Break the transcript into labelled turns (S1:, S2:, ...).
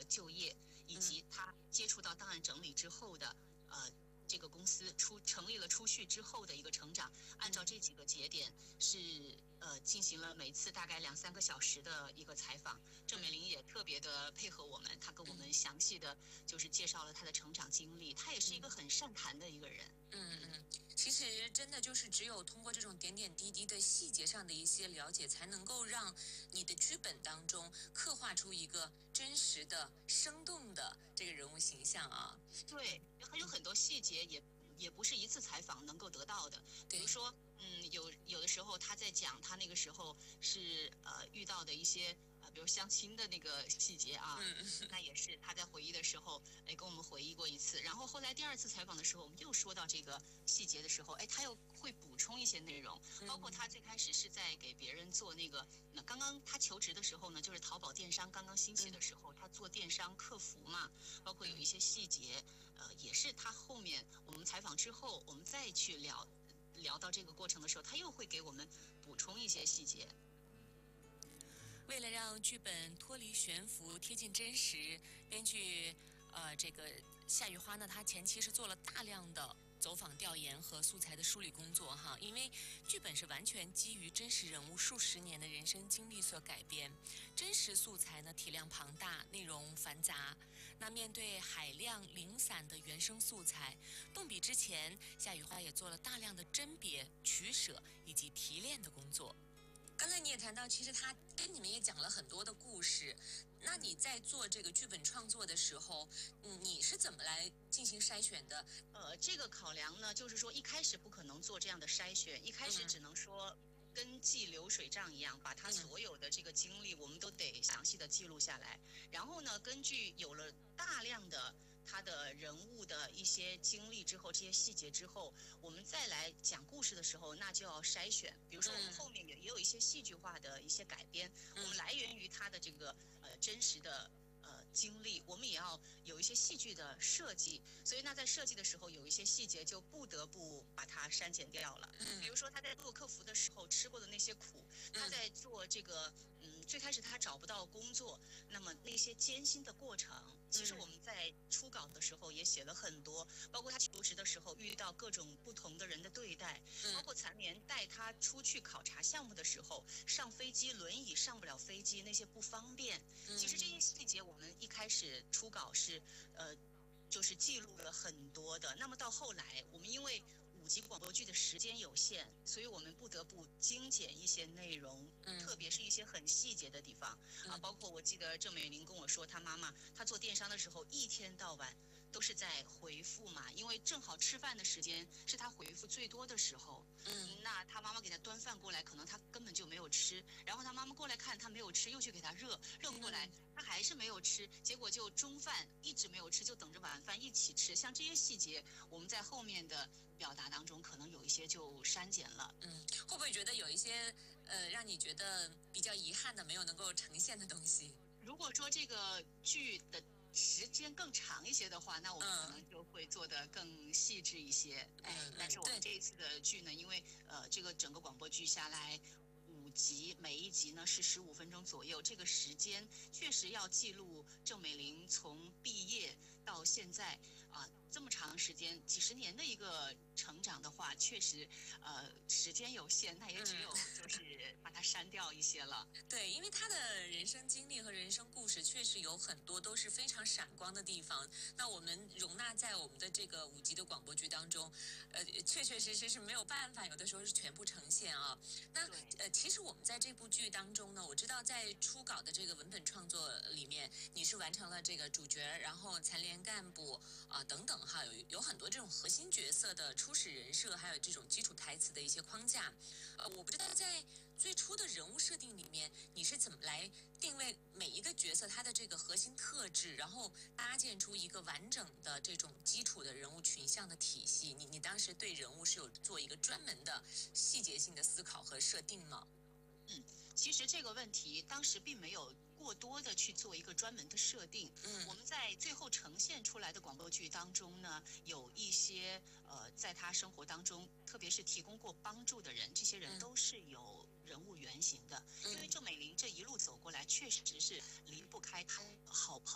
S1: 就业，以及他接触到档案整理之后的这个公司成立了出序之后的一个成长，按照这几个节点是进行了每次大概2、3个小时的一个采访。郑美玲也特别的配合我们，她跟我们详细的就是介绍了她的成长经历。她也是一个很善谈的一个人。
S2: 其实真的就是只有通过这种点点滴滴的细节上的一些了解，才能够让你的剧本当中刻画出一个真实的、生动的这个人物形象啊。
S1: 对，还有很多细节也不是一次采访能够得到的。比如说，有的时候他在讲他那个时候是遇到的一些比如相亲的那个细节啊，那也是他在回忆的时候，跟我们回忆过一次。然后后来第2次采访的时候，我们又说到这个细节的时候，他又会补充一些内容，包括他最开始是在给别人做那个，那刚刚他求职的时候呢，就是淘宝电商刚刚兴起的时候，他做电商客服嘛，包括有一些细节，也是他后面我们采访之后，我们再去聊到这个过程的时候，他又会给我们补充一些细节。
S2: 为了让剧本脱离悬浮、贴近真实，编剧这个夏雨花呢，她前期是做了大量的走访调研和素材的梳理工作哈，因为剧本是完全基于真实人物数十年的人生经历所改编，真实素材呢体量庞大，内容繁杂。那面对海量零散的原生素材，动笔之前，夏雨花也做了大量的甄别、取舍以及提炼的工作。刚才你也谈到，其实他跟你们也讲了很多的故事。那你在做这个剧本创作的时候，你是怎么来进行筛选的？
S1: 这个考量呢，就是说一开始不可能做这样的筛选，一开始只能说跟记流水账一样，把他所有的这个经历，我们都得详细的记录下来。然后呢，根据有了大量的他的人物的一些经历之后，这些细节之后，我们再来讲故事的时候，那就要筛选。比如说，我们后面也有一些戏剧化的一些改编，我们来源于他的这个真实的。经历，我们也要有一些戏剧的设计，所以那在设计的时候，有一些细节就不得不把它删减掉了。比如说他在做客服的时候吃过的那些苦，他在做这个，最开始他找不到工作，那么那些艰辛的过程，其实我们在初稿的时候也写了很多，包括他求职的时候遇到各种不同的人的对待，包括残联带他出去考察项目的时候，上飞机轮椅上不了飞机那些不方便，其实这些细节我们一开始初稿是就是记录了很多的。那么到后来，我们因为5集广播剧的时间有限，所以我们不得不精简一些内容，特别是一些很细节的地方啊。包括我记得郑美玲跟我说，她妈妈她做电商的时候，一天到晚都是在回复嘛，因为正好吃饭的时间是她回复最多的时候。那她妈妈给她端饭过来，可能她根本就没有吃，然后她妈妈过来看她没有吃，又去给她热过来，她还是没有吃，结果就中饭一直没有吃，就等着晚饭一起吃。像这些细节，我们在后面的表达当中，可能有一些就删减了。
S2: 会不会觉得有一些让你觉得比较遗憾的没有能够呈现的东西？
S1: 如果说这个剧的时间更长一些的话，那我们可能就会做得更细致一些。但是我们这一次的剧呢，因为这个整个广播剧下来5集，每一集呢是15分钟左右，这个时间确实要记录郑美玲从毕业到现在这么长时间几十年的一个成长的话，确实时间有限，那也只有就是把它删掉一些了。
S2: 对，因为他的人生经历和人生故事确实有很多都是非常闪光的地方。那我们容纳在我们的这个5集的广播剧当中，确确实实是没有办法，有的时候是全部呈现啊。那其实我们在这部剧当中呢，我知道在初稿的这个文本创作里面，你是完成了这个主角，然后残联干部等等哈，有很多这种核心角色的初始人设，还有这种基础台词的一些框架。我不知道在最初的人物设定里面，你是怎么来定位每一个角色他的这个核心特质，然后搭建出一个完整的这种基础的人物群像的体系？你当时对人物是有做一个专门的细节性的思考和设定吗？
S1: 其实这个问题当时并没有过多的去做一个专门的设定。我们在最后呈现出来的广播剧当中呢，有一些在他生活当中，特别是提供过帮助的人，这些人都是有人物原型的。因为郑美玲这一路走过来，确实是离不开她好朋友。